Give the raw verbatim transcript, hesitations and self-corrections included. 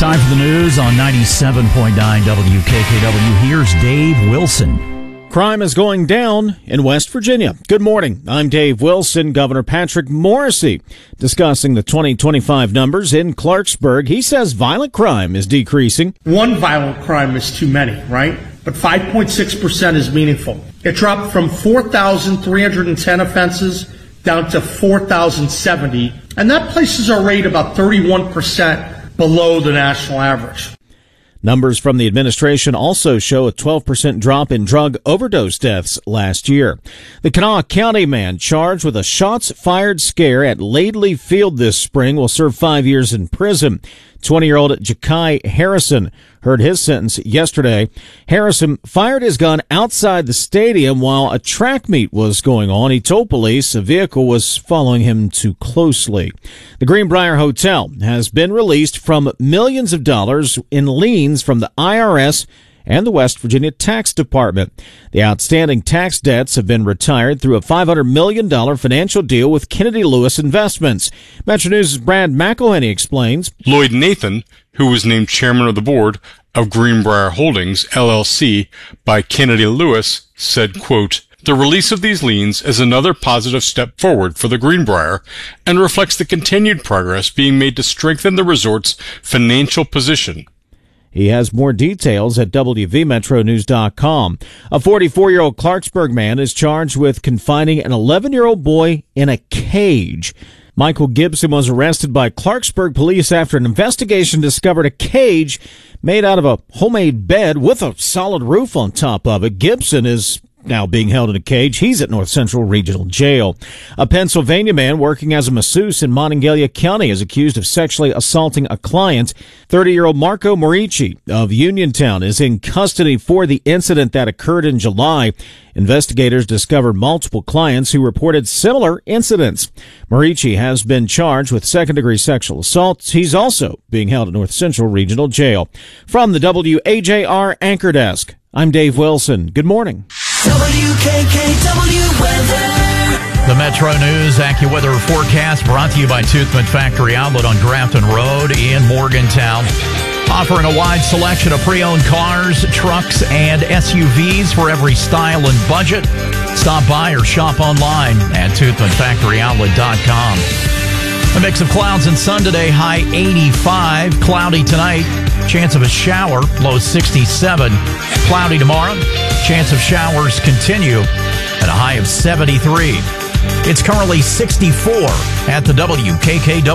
Time for the news on ninety-seven point nine W K K W. Here's Dave Wilson. Crime is going down in West Virginia. Good morning. I'm Dave Wilson. Governor Patrick Morrisey discussing the twenty twenty-five numbers in Clarksburg. He says violent crime is decreasing. One violent crime is too many, right? But five point six percent is meaningful. It dropped from four thousand three hundred ten offenses down to four thousand seventy, and that places our rate about thirty-one percent below the national average. Numbers from the administration also show a twelve percent drop in drug overdose deaths last year. The Kanawha County man charged with a shots-fired scare at Laidley Field this spring will serve five years in prison. twenty-year-old Jakai Harrison heard his sentence yesterday. Harrison fired his gun outside the stadium while a track meet was going on. He told police a vehicle was following him too closely. The Greenbrier Hotel has been released from millions of dollars in liens from the I R S and the West Virginia Tax Department. The outstanding tax debts have been retired through a five hundred million dollars financial deal with Kennedy Lewis Investments. Metro News' Brad McElhenney explains. Lloyd Nathan, who was named chairman of the board of Greenbrier Holdings, L L C, by Kennedy Lewis, said, quote, "The release of these liens is another positive step forward for the Greenbrier and reflects the continued progress being made to strengthen the resort's financial position." He has more details at W V Metro News dot com. A forty-four-year-old Clarksburg man is charged with confining an eleven-year-old boy in a cage. Michael Gibson was arrested by Clarksburg police after an investigation discovered a cage made out of a homemade bed with a solid roof on top of it. Gibson is now being held in a cage. He's at North Central Regional Jail. A Pennsylvania man working as a masseuse in Monongalia County is accused of sexually assaulting a client. thirty-year-old Marco Morici of Uniontown is in custody for the incident that occurred in July. Investigators discovered multiple clients who reported similar incidents. Morici has been charged with second-degree sexual assault. He's also being held at North Central Regional Jail. From the W A J R Anchor Desk, I'm Dave Wilson. Good morning. W K K W weather. The Metro News AccuWeather forecast brought to you by Toothman Factory Outlet on Grafton Road in Morgantown. Offering a wide selection of pre-owned cars, trucks, and S U Vs for every style and budget. Stop by or shop online at Toothman Factory Outlet dot com. A mix of clouds and sun today, high eighty-five. Cloudy tonight, chance of a shower, low sixty-seven. Cloudy tomorrow, chance of showers continue at a high of seventy-three. It's currently sixty-four at the W K K W.